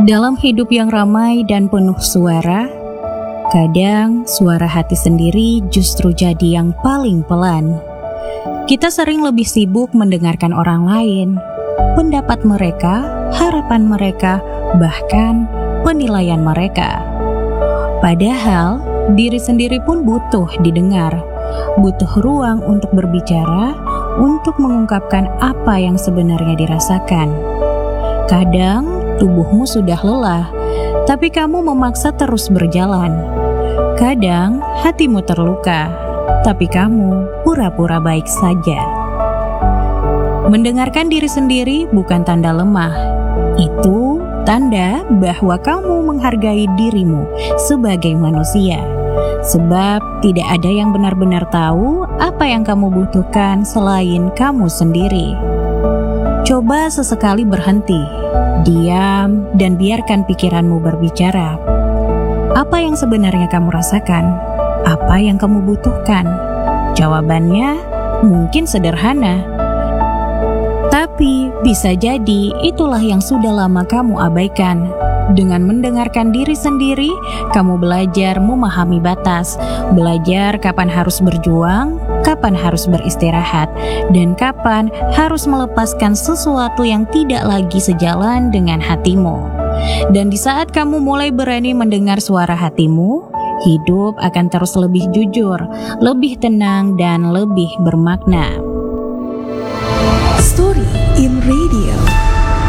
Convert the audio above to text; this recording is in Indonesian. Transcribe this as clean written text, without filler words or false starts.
Dalam hidup yang ramai dan penuh suara, kadang suara hati sendiri justru jadi yang paling pelan. Kita sering lebih sibuk mendengarkan orang lain, pendapat mereka, harapan mereka, bahkan penilaian mereka. Padahal diri sendiri pun butuh didengar, butuh ruang untuk berbicara, untuk mengungkapkan apa yang sebenarnya dirasakan. Kadang tubuhmu sudah lelah, tapi kamu memaksa terus berjalan. Kadang hatimu terluka, tapi kamu pura-pura baik saja. Mendengarkan diri sendiri bukan tanda lemah. Itu tanda bahwa kamu menghargai dirimu sebagai manusia. Sebab tidak ada yang benar-benar tahu apa yang kamu butuhkan selain kamu sendiri. Coba sesekali berhenti, diam, dan biarkan pikiranmu berbicara. Apa yang sebenarnya kamu rasakan? Apa yang kamu butuhkan? Jawabannya mungkin sederhana, tapi bisa jadi itulah yang sudah lama kamu abaikan. Dengan mendengarkan diri sendiri, kamu belajar memahami batas, belajar kapan harus berjuang, kapan harus beristirahat, dan kapan harus melepaskan sesuatu yang tidak lagi sejalan dengan hatimu. Dan di saat kamu mulai berani mendengar suara hatimu, hidup akan terus lebih jujur, lebih tenang, dan lebih bermakna. Story in Radio.